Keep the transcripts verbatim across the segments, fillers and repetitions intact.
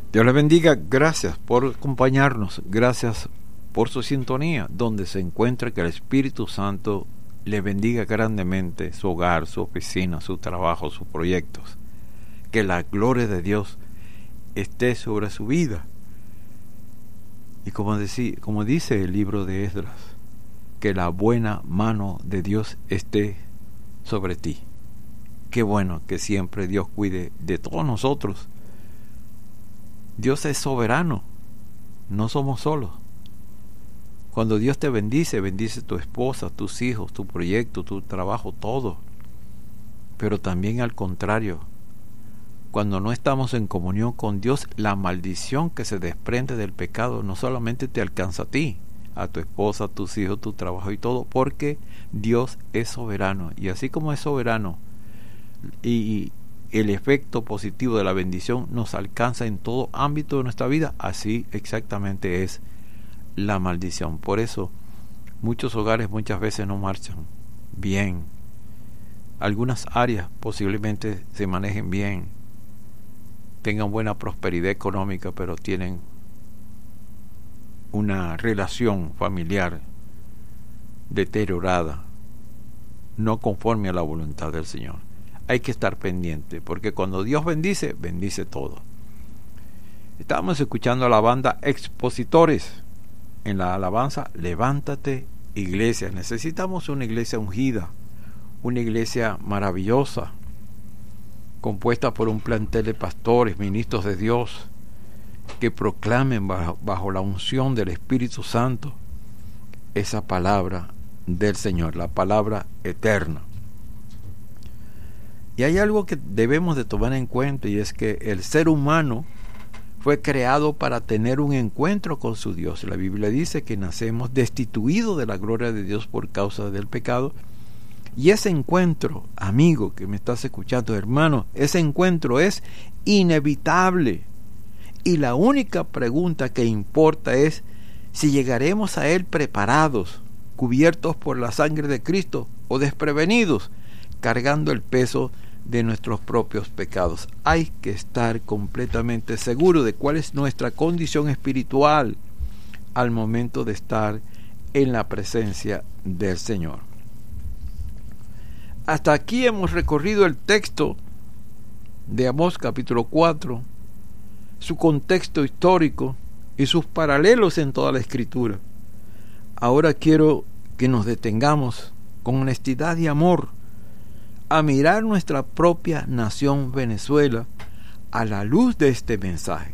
Dios les bendiga, gracias por acompañarnos, gracias por su sintonía, donde se encuentra, que el Espíritu Santo le bendiga grandemente su hogar, su oficina, su trabajo, sus proyectos. Que la gloria de Dios esté sobre su vida. Y como, decí, como dice el libro de Esdras, que la buena mano de Dios esté sobre ti. Qué bueno que siempre Dios cuide de todos nosotros. Dios es soberano, no somos solos. Cuando Dios te bendice, bendice tu esposa, tus hijos, tu proyecto, tu trabajo, todo. Pero también al contrario, cuando no estamos en comunión con Dios, la maldición que se desprende del pecado no solamente te alcanza a ti, a tu esposa, a tus hijos, tu trabajo y todo, porque Dios es soberano. Y así como es soberano, y el efecto positivo de la bendición nos alcanza en todo ámbito de nuestra vida, así exactamente es la maldición. Por eso muchos hogares muchas veces no marchan bien. Algunas áreas posiblemente se manejen bien, tengan buena prosperidad económica, pero tienen una relación familiar deteriorada, no conforme a la voluntad del Señor. Hay que estar pendiente, porque cuando Dios bendice, bendice todo. Estábamos escuchando a la banda Expositores en la alabanza Levántate, Iglesia. Necesitamos una iglesia ungida, una iglesia maravillosa, compuesta por un plantel de pastores, ministros de Dios, que proclamen bajo, bajo la unción del Espíritu Santo esa palabra del Señor, la palabra eterna. Y hay algo que debemos de tomar en cuenta, y es que el ser humano fue creado para tener un encuentro con su Dios. La Biblia dice que nacemos destituidos de la gloria de Dios por causa del pecado. Y ese encuentro, amigo que me estás escuchando, hermano, ese encuentro es inevitable. Y la única pregunta que importa es si llegaremos a Él preparados, cubiertos por la sangre de Cristo, o desprevenidos, cargando el peso de nuestros propios pecados. Hay que estar completamente seguro de cuál es nuestra condición espiritual al momento de estar en la presencia del Señor. Hasta aquí hemos recorrido el texto de Amós capítulo cuatro, su contexto histórico y sus paralelos en toda la Escritura. Ahora quiero que nos detengamos con honestidad y amor a mirar nuestra propia nación Venezuela a la luz de este mensaje.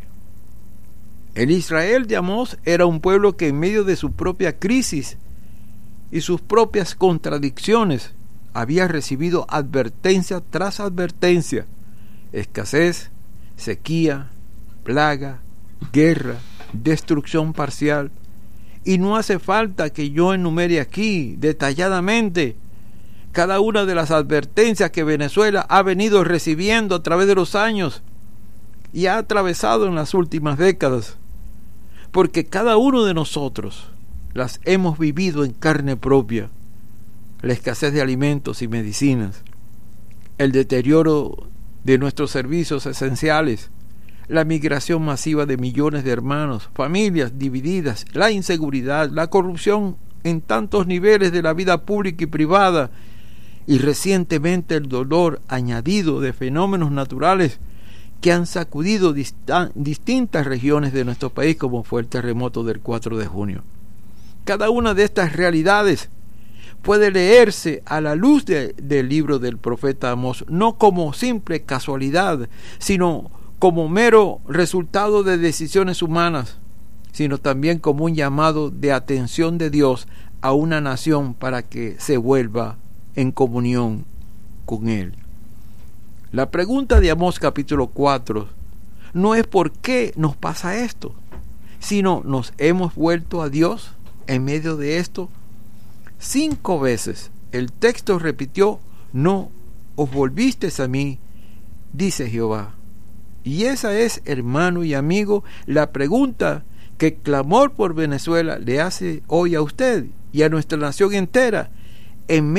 El Israel de Amós era un pueblo que en medio de su propia crisis y sus propias contradicciones había recibido advertencia tras advertencia: escasez, sequía, plaga, guerra, destrucción parcial. Y no hace falta que yo enumere aquí detalladamente cada una de las advertencias que Venezuela ha venido recibiendo a través de los años y ha atravesado en las últimas décadas, porque cada uno de nosotros las hemos vivido en carne propia. La escasez de alimentos y medicinas, el deterioro de nuestros servicios esenciales, la migración masiva de millones de hermanos, familias divididas, la inseguridad, la corrupción en tantos niveles de la vida pública y privada, y recientemente el dolor añadido de fenómenos naturales que han sacudido dista- distintas regiones de nuestro país, como fue el terremoto del cuatro de junio. Cada una de estas realidades puede leerse a la luz de, del libro del profeta Amós, no como simple casualidad, sino como mero resultado de decisiones humanas, sino también como un llamado de atención de Dios a una nación para que se vuelva en comunión con Él. La pregunta de Amós capítulo cuatro no es por qué nos pasa esto, sino nos hemos vuelto a Dios en medio de esto. Cinco veces el texto repitió: no os volvisteis a mí, dice Jehová. Y esa es, hermano y amigo, la pregunta que Clamor por Venezuela le hace hoy a usted y a nuestra nación entera, en